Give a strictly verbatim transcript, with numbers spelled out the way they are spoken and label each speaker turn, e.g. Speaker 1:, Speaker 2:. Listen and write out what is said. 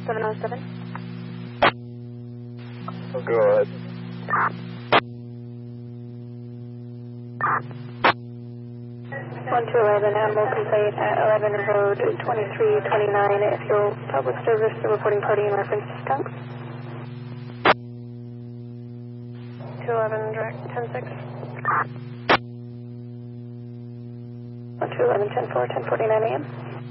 Speaker 1: seven oh seven.
Speaker 2: Oh, go ahead.
Speaker 1: one two eleven, animal complaint at eleven Road twenty-three twenty-nine. If you'll public service the reporting party in reference to skunks. two eleven, direct ten six. one two eleven, ten four, ten forty-nine a m